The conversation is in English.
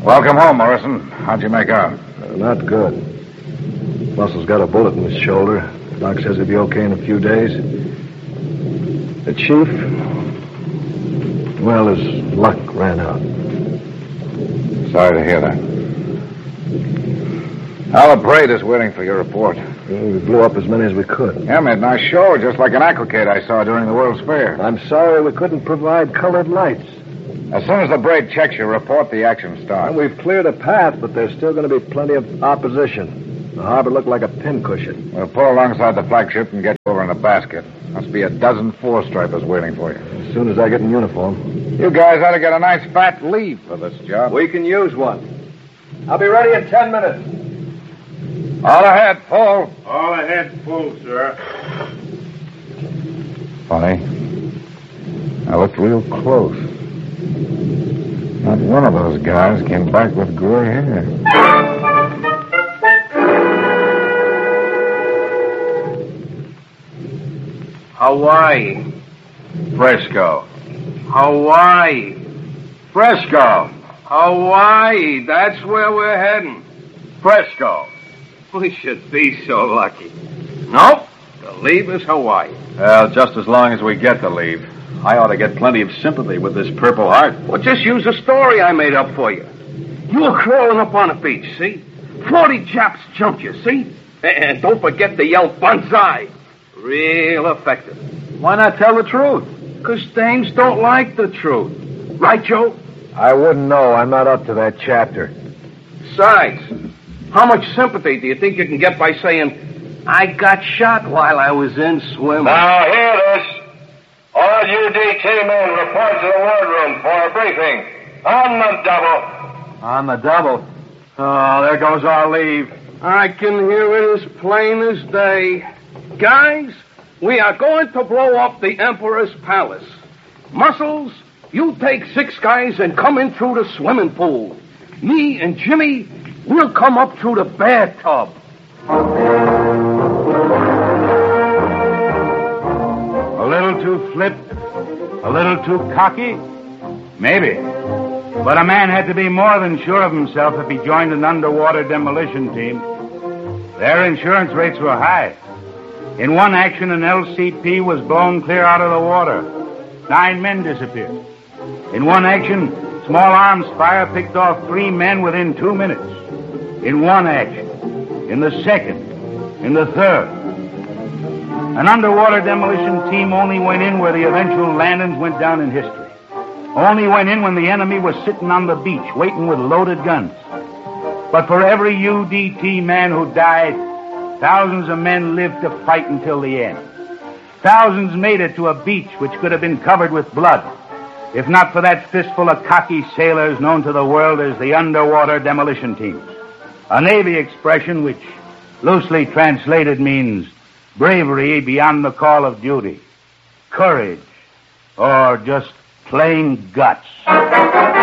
Welcome home, Morrison. How'd you make out? Not good. Russell's got a bullet in his shoulder. Doc says he'll be okay in a few days. The chief, well, his luck ran out. Sorry to hear that. Our parade is waiting for your report. We blew up as many as we could. Yeah, made a nice show, just like an aquacade I saw during the World's Fair. I'm sorry we couldn't provide colored lights. As soon as the braid checks your report, the action starts. Well, we've cleared a path, but there's still going to be plenty of opposition. The harbor looked like a pincushion. We'll pull alongside the flagship and get you over in a basket. Must be a dozen four-stripers waiting for you. As soon as I get in uniform. You guys ought to get a nice fat leave for this job. We can use one. I'll be ready in 10 minutes. All ahead, full. All ahead, full, sir. Funny. I looked real close. Not one of those guys came back with gray hair. Hawaii. Fresco. Hawaii. Fresco. Hawaii. That's where we're heading. Fresco. We should be so lucky. Nope. The leave is Hawaii. Well, just as long as we get the leave. I ought to get plenty of sympathy with this Purple Heart. Well, just use a story I made up for you. You were crawling up on a beach, see? 40 Japs jumped you, see? And don't forget to yell banzai. Real effective. Why not tell the truth? Because dames don't like the truth. Right, Joe? I wouldn't know. I'm not up to that chapter. Besides, how much sympathy do you think you can get by saying, I got shot while I was in swimming? Now, hear this. All UDT men report to the wardroom for a briefing. On the double. On the double. Oh, there goes our leave. I can hear it as plain as day. Guys, we are going to blow up the Emperor's Palace. Muscles, you take 6 guys and come in through the swimming pool. Me and Jimmy, we'll come up through the bathtub. A little too flip, a little too cocky? Maybe. But a man had to be more than sure of himself if he joined an underwater demolition team. Their insurance rates were high. In one action, an LCP was blown clear out of the water. 9 men disappeared. In one action, small arms fire picked off 3 men within 2 minutes. In one action. In the second. In the third. An underwater demolition team only went in where the eventual landings went down in history. Only went in when the enemy was sitting on the beach waiting with loaded guns. But for every UDT man who died, thousands of men lived to fight until the end. Thousands made it to a beach which could have been covered with blood, if not for that fistful of cocky sailors known to the world as the underwater demolition teams. A Navy expression which, loosely translated, means bravery beyond the call of duty, courage, or just plain guts.